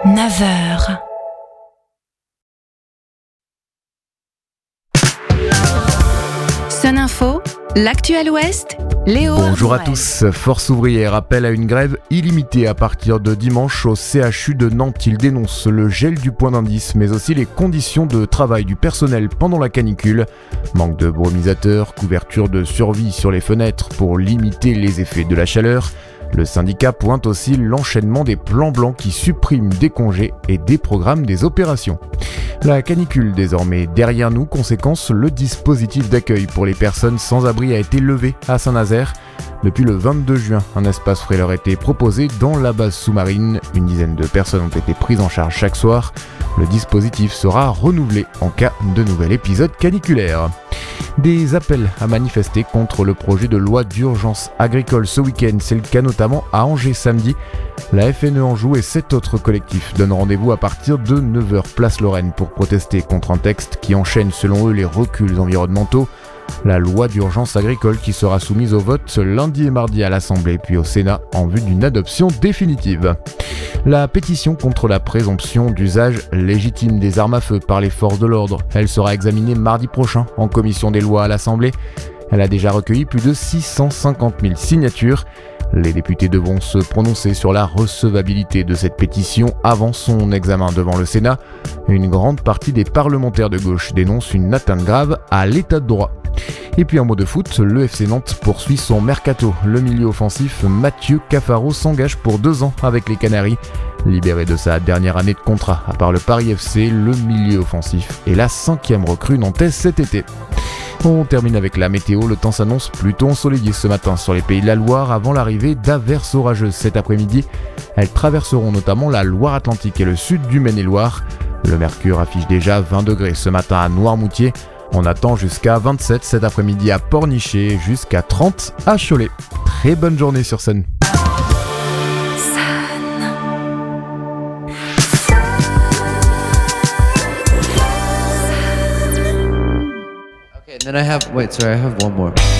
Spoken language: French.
9h. Sun Info, l'actuel Ouest, Léo. Bonjour à tous. Force ouvrière appelle à une grève illimitée à partir de dimanche au CHU de Nantes. Il dénonce le gel du point d'indice, mais aussi les conditions de travail du personnel pendant la canicule. Manque de brumisateurs, couverture de survie sur les fenêtres pour limiter les effets de la chaleur. Le syndicat pointe aussi l'enchaînement des plans blancs qui suppriment des congés et déprogramment des opérations. La canicule désormais derrière nous, conséquence, le dispositif d'accueil pour les personnes sans abri a été levé à Saint-Nazaire. Depuis le 22 juin, un espace frais leur a été proposé dans la base sous-marine. Une dizaine de personnes ont été prises en charge chaque soir. Le dispositif sera renouvelé en cas de nouvel épisode caniculaire. Des appels à manifester contre le projet de loi d'urgence agricole ce week-end, c'est le cas notamment à Angers samedi. La FNE Anjou et 7 autres collectifs donnent rendez-vous à partir de 9h place Lorraine pour protester contre un texte qui enchaîne selon eux les reculs environnementaux. La loi d'urgence agricole qui sera soumise au vote lundi et mardi à l'Assemblée puis au Sénat en vue d'une adoption définitive. La pétition contre la présomption d'usage légitime des armes à feu par les forces de l'ordre, elle sera examinée mardi prochain en commission des lois à l'Assemblée. Elle a déjà recueilli plus de 650 000 signatures. Les députés devront se prononcer sur la recevabilité de cette pétition avant son examen devant le Sénat. Une grande partie des parlementaires de gauche dénoncent une atteinte grave à l'état de droit. Et puis un mot de foot, le FC Nantes poursuit son mercato. Le milieu offensif Mathieu Cafaro s'engage pour 2 ans avec les Canaries. Libéré de sa dernière année de contrat, à part le Paris FC, le milieu offensif est la 5e recrue nantaise cet été. On termine avec la météo, le temps s'annonce plutôt ensoleillé ce matin sur les pays de la Loire avant l'arrivée d'averses orageuses cet après-midi. Elles traverseront notamment la Loire-Atlantique et le sud du Maine-et-Loire. Le mercure affiche déjà 20 degrés ce matin à Noirmoutier. On attend jusqu'à 27 cet après-midi à Pornichet, jusqu'à 30 à Cholet. Très bonne journée sur Sun. Okay, and then I have one more.